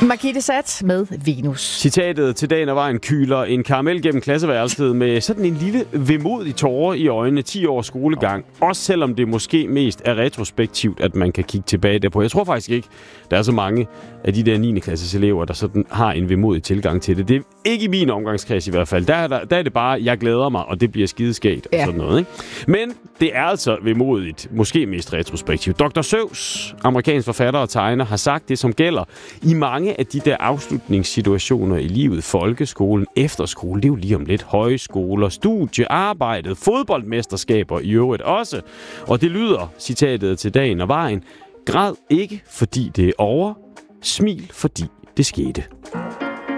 Margithe Sat med Venus. Citatet til dagen og vejen kyler en karamel gennem klasseværelset med sådan en lille vemodig tårer i øjnene. 10 års skolegang. Også selvom det måske mest er retrospektivt, at man kan kigge tilbage derpå. Jeg tror faktisk ikke, der er så mange af de der 9. klasses elever, der sådan har en vemodig tilgang til det. Det er ikke i min omgangskreds i hvert fald. Der er det bare, jeg glæder mig, og det bliver skideskægt og sådan noget. Ikke? Men det er altså vemodigt, måske mest retrospektivt. Dr. Seuss, amerikansk forfatter og tegner, har sagt det, som gælder i mange af de der afslutningssituationer i livet. Folkeskolen, efterskole, det er jo lige om lidt. Højskoler, studie, arbejdet, fodboldmesterskaber i øvrigt også. Og det lyder, citatet til dagen og vejen, græd ikke, fordi det er over. Smil, fordi det skete.